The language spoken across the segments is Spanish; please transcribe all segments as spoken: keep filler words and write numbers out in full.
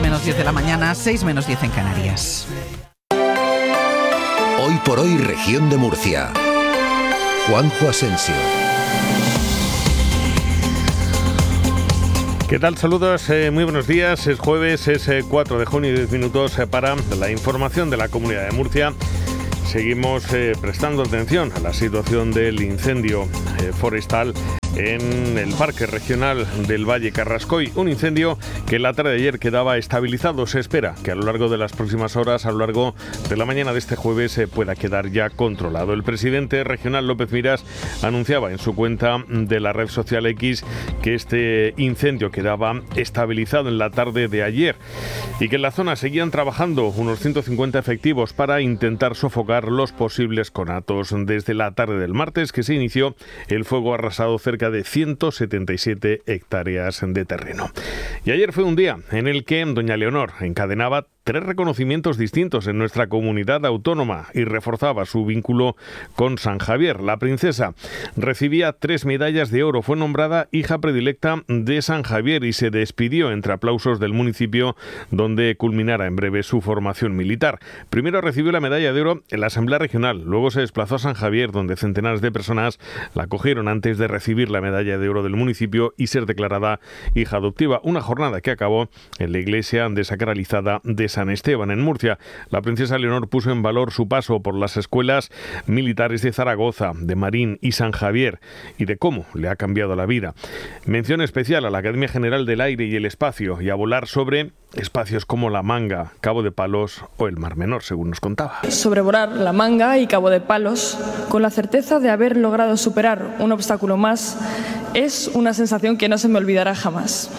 menos diez de la mañana, seis menos diez en Canarias. Hoy por hoy, Región de Murcia. Juanjo Asensio. ¿Qué tal? Saludos, eh, muy buenos días. Es jueves, es eh, cuatro de junio y diez minutos eh, para la información de la Comunidad de Murcia. Seguimos eh, prestando atención a la situación del incendio eh, forestal en el Parque Regional del Valle Carrascoy, un incendio que la tarde de ayer quedaba estabilizado. Se espera que a lo largo de las próximas horas, a lo largo de la mañana de este jueves, se pueda quedar ya controlado. El presidente regional López Miras anunciaba en su cuenta de la red social X que este incendio quedaba estabilizado en la tarde de ayer y que en la zona seguían trabajando unos ciento cincuenta efectivos para intentar sofocar los posibles conatos. Desde la tarde del martes que se inició, el fuego ha arrasado cerca de ciento setenta y siete hectáreas de terreno. Y ayer fue un día en el que doña Leonor encadenaba tres reconocimientos distintos en nuestra comunidad autónoma y reforzaba su vínculo con San Javier. La princesa recibía tres medallas de oro, fue nombrada hija predilecta de San Javier y se despidió entre aplausos del municipio, donde culminará en breve su formación militar. Primero recibió la medalla de oro en la Asamblea Regional, luego se desplazó a San Javier, donde centenares de personas la acogieron antes de recibir la medalla de oro del municipio y ser declarada hija adoptiva. Una jornada que acabó en la iglesia desacralizada de San Esteban, en Murcia. La princesa Leonor puso en valor su paso por las escuelas militares de Zaragoza, de Marín y San Javier y de cómo le ha cambiado la vida. Mención especial a la Academia General del Aire y el Espacio y a volar sobre espacios como La Manga, Cabo de Palos o el Mar Menor, según nos contaba. Sobrevolar La Manga y Cabo de Palos con la certeza de haber logrado superar un obstáculo más es una sensación que no se me olvidará jamás.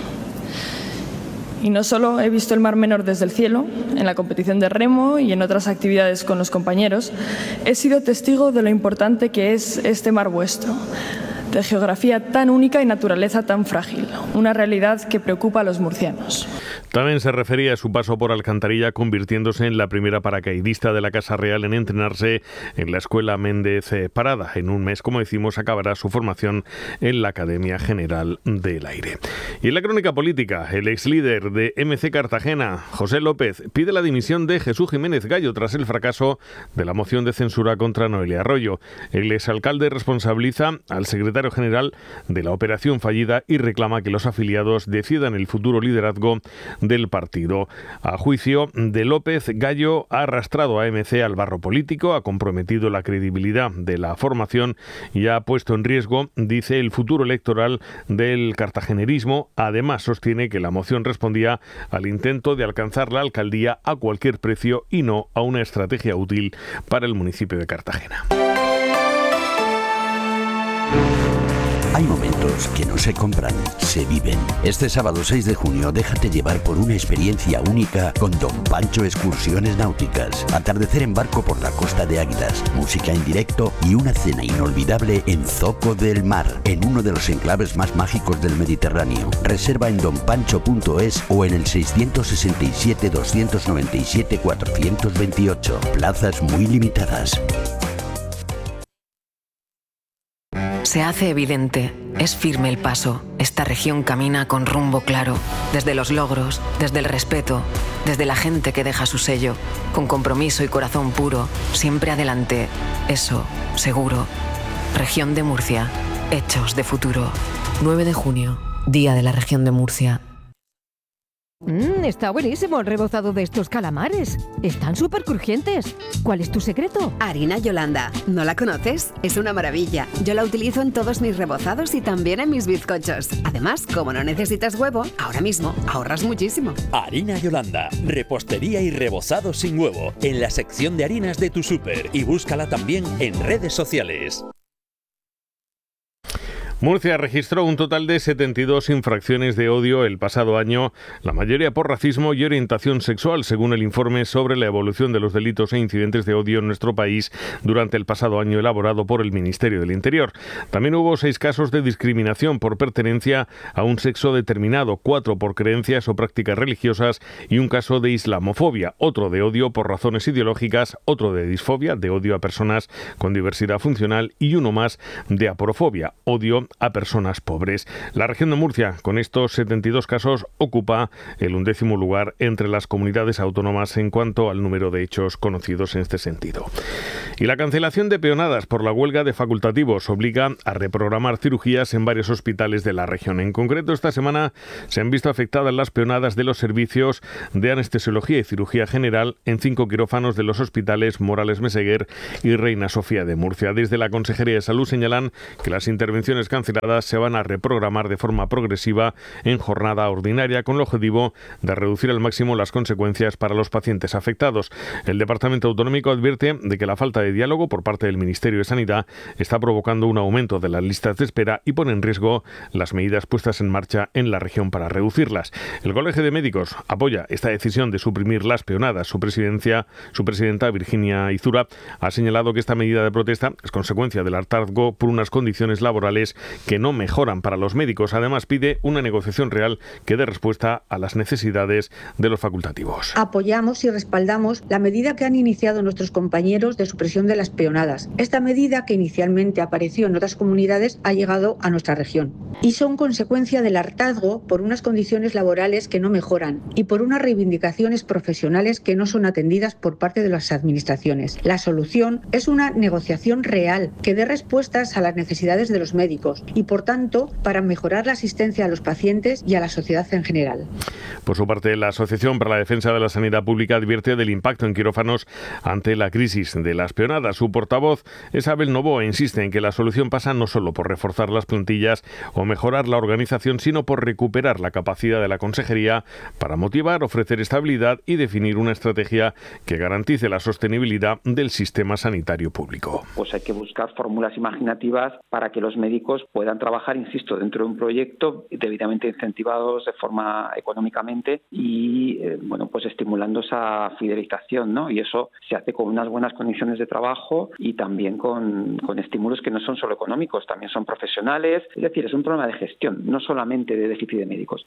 Y no solo he visto el Mar Menor desde el cielo, en la competición de remo y en otras actividades con los compañeros, he sido testigo de lo importante que es este mar vuestro, de geografía tan única y naturaleza tan frágil, una realidad que preocupa a los murcianos. También se refería a su paso por Alcantarilla, convirtiéndose en la primera paracaidista de la Casa Real en entrenarse en la Escuela Méndez Parada. En un mes, como decimos, acabará su formación en la Academia General del Aire. Y en la crónica política, el ex líder de M C Cartagena, José López, pide la dimisión de Jesús Jiménez Gallo tras el fracaso de la moción de censura contra Noelia Arroyo. El exalcalde responsabiliza al secretario general de la operación fallida y reclama que los afiliados decidan el futuro liderazgo del partido. A juicio de López, Gallo ha arrastrado a M C al barro político, ha comprometido la credibilidad de la formación y ha puesto en riesgo, dice, el futuro electoral del cartagenerismo. Además, sostiene que la moción respondía al intento de alcanzar la alcaldía a cualquier precio y no a una estrategia útil para el municipio de Cartagena. Hay momentos que no se compran, se viven. Este sábado seis de junio, déjate llevar por una experiencia única con Don Pancho Excursiones Náuticas. Atardecer en barco por la costa de Águilas, música en directo y una cena inolvidable en Zoco del Mar, en uno de los enclaves más mágicos del Mediterráneo. Reserva en don pancho punto es o en el seiscientos sesenta y siete, doscientos noventa y siete, cuatrocientos veintiocho. Plazas muy limitadas. Se hace evidente, es firme el paso. Esta región camina con rumbo claro, desde los logros, desde el respeto, desde la gente que deja su sello, con compromiso y corazón puro, siempre adelante. Eso, seguro. Región de Murcia, hechos de futuro. nueve de junio, Día de la Región de Murcia. Mmm, está buenísimo el rebozado de estos calamares. Están súper crujientes. ¿Cuál es tu secreto? Harina Yolanda. ¿No la conoces? Es una maravilla. Yo la utilizo en todos mis rebozados y también en mis bizcochos. Además, como no necesitas huevo, ahora mismo ahorras muchísimo. Harina Yolanda. Repostería y rebozado sin huevo. En la sección de harinas de tu súper. Y búscala también en redes sociales. Murcia registró un total de setenta y dos infracciones de odio el pasado año, la mayoría por racismo y orientación sexual, según el informe sobre la evolución de los delitos e incidentes de odio en nuestro país durante el pasado año elaborado por el Ministerio del Interior. También hubo seis casos de discriminación por pertenencia a un sexo determinado, cuatro por creencias o prácticas religiosas y un caso de islamofobia, otro de odio por razones ideológicas, otro de disfobia, de odio a personas con diversidad funcional y uno más de aporofobia, odio a personas pobres. La región de Murcia, con estos setenta y dos casos, ocupa el undécimo lugar entre las comunidades autónomas en cuanto al número de hechos conocidos en este sentido. Y la cancelación de peonadas por la huelga de facultativos obliga a reprogramar cirugías en varios hospitales de la región. En concreto, esta semana se han visto afectadas las peonadas de los servicios de anestesiología y cirugía general en cinco quirófanos de los hospitales Morales Meseguer y Reina Sofía de Murcia. Desde la Consejería de Salud señalan que las intervenciones canceladas se van a reprogramar de forma progresiva en jornada ordinaria con el objetivo de reducir al máximo las consecuencias para los pacientes afectados. El Departamento Autonómico advierte de que la falta de diálogo por parte del Ministerio de Sanidad está provocando un aumento de las listas de espera y pone en riesgo las medidas puestas en marcha en la región para reducirlas. El Colegio de Médicos apoya esta decisión de suprimir las peonadas. Su presidencia, su presidenta Virginia Izura ha señalado que esta medida de protesta es consecuencia del hartazgo por unas condiciones laborales que no mejoran para los médicos. Además, pide una negociación real que dé respuesta a las necesidades de los facultativos. Apoyamos y respaldamos la medida que han iniciado nuestros compañeros de supresión de las peonadas. Esta medida, que inicialmente apareció en otras comunidades, ha llegado a nuestra región y son consecuencia del hartazgo por unas condiciones laborales que no mejoran y por unas reivindicaciones profesionales que no son atendidas por parte de las administraciones. La solución es una negociación real que dé respuestas a las necesidades de los médicos y, por tanto, para mejorar la asistencia a los pacientes y a la sociedad en general. Por su parte, la Asociación para la Defensa de la Sanidad Pública advierte del impacto en quirófanos ante la crisis de las peonadas. Su portavoz es Abel Novoa e insiste en que la solución pasa no solo por reforzar las plantillas o mejorar la organización, sino por recuperar la capacidad de la consejería para motivar, ofrecer estabilidad y definir una estrategia que garantice la sostenibilidad del sistema sanitario público. Pues hay que buscar fórmulas imaginativas para que los médicos puedan trabajar, insisto, dentro de un proyecto debidamente incentivados de forma económicamente y eh, bueno, pues estimulando esa fidelización, ¿no? Y eso se hace con unas buenas condiciones de trabajo y también con, con estímulos que no son solo económicos, también son profesionales. Es decir, es un problema de gestión, no solamente de déficit de médicos.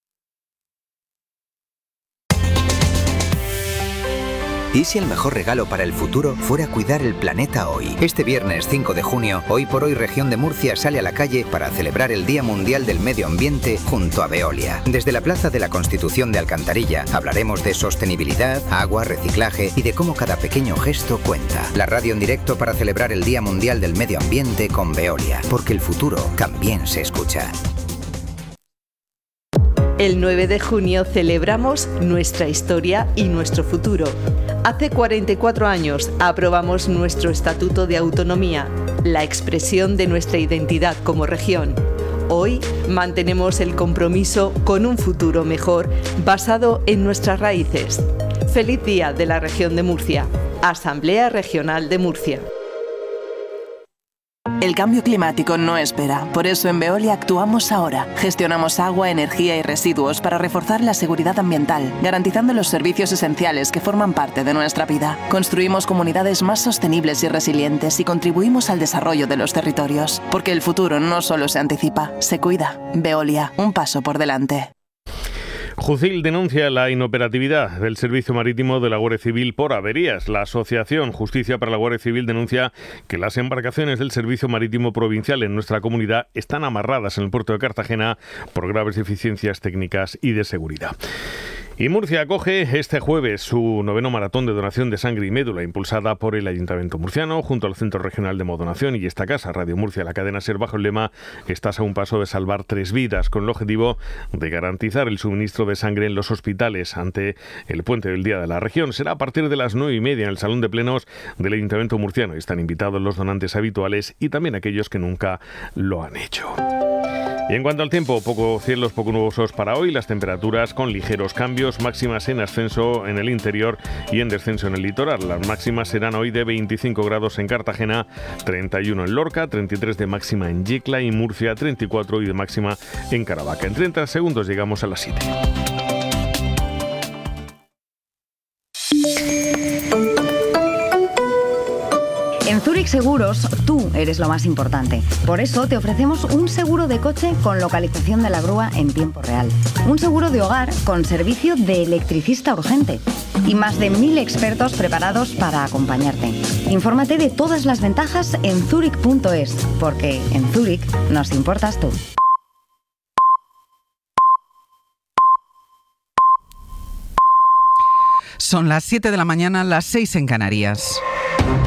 ¿Y si el mejor regalo para el futuro fuera cuidar el planeta hoy? Este viernes cinco de junio, Hoy por Hoy Región de Murcia sale a la calle para celebrar el Día Mundial del Medio Ambiente junto a Veolia. Desde la Plaza de la Constitución de Alcantarilla hablaremos de sostenibilidad, agua, reciclaje y de cómo cada pequeño gesto cuenta. La radio en directo para celebrar el Día Mundial del Medio Ambiente con Veolia, porque el futuro también se escucha. El nueve de junio celebramos nuestra historia y nuestro futuro. Hace cuarenta y cuatro años aprobamos nuestro Estatuto de Autonomía, la expresión de nuestra identidad como región. Hoy mantenemos el compromiso con un futuro mejor basado en nuestras raíces. Feliz Día de la Región de Murcia. Asamblea Regional de Murcia. El cambio climático no espera, por eso en Veolia actuamos ahora. Gestionamos agua, energía y residuos para reforzar la seguridad ambiental, garantizando los servicios esenciales que forman parte de nuestra vida. Construimos comunidades más sostenibles y resilientes y contribuimos al desarrollo de los territorios, porque el futuro no solo se anticipa, se cuida. Veolia, un paso por delante. Jucil denuncia la inoperatividad del Servicio Marítimo de la Guardia Civil por averías. La Asociación Justicia para la Guardia Civil denuncia que las embarcaciones del Servicio Marítimo Provincial en nuestra comunidad están amarradas en el puerto de Cartagena por graves deficiencias técnicas y de seguridad. Y Murcia acoge este jueves su noveno maratón de donación de sangre y médula, impulsada por el Ayuntamiento murciano, junto al Centro Regional de Modonación y esta casa, Radio Murcia, la cadena SER, bajo el lema "Estás a un paso de salvar tres vidas", con el objetivo de garantizar el suministro de sangre en los hospitales ante el puente del Día de la Región. Será a partir de las nueve y media en el Salón de Plenos del Ayuntamiento murciano. Están invitados los donantes habituales y también aquellos que nunca lo han hecho. Y en cuanto al tiempo, poco cielos poco nubosos para hoy, las temperaturas con ligeros cambios, máximas en ascenso en el interior y en descenso en el litoral. Las máximas serán hoy de veinticinco grados en Cartagena, treinta y uno en Lorca, treinta y tres de máxima en Yecla y Murcia, treinta y cuatro y de máxima en Caravaca. En treinta segundos llegamos a las siete. En Zurich Zurich Seguros, tú eres lo más importante. Por eso te ofrecemos un seguro de coche con localización de la grúa en tiempo real. Un seguro de hogar con servicio de electricista urgente. Y más de mil expertos preparados para acompañarte. Infórmate de todas las ventajas en zurich punto es, porque en Zurich nos importas tú. Son las siete de la mañana, las seis en Canarias.